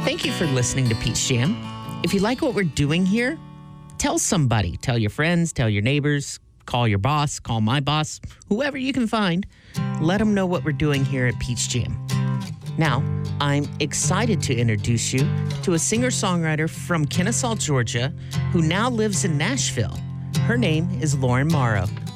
Thank you for listening to Peach Jam. If you like what we're doing here, tell somebody. Tell your friends, tell your neighbors, call your boss, call my boss, whoever you can find. Let them know what we're doing here at Peach Jam. Now, I'm excited to introduce you to a singer-songwriter from Kennesaw, Georgia, who now lives in Nashville. Her name is Lauren Morrow.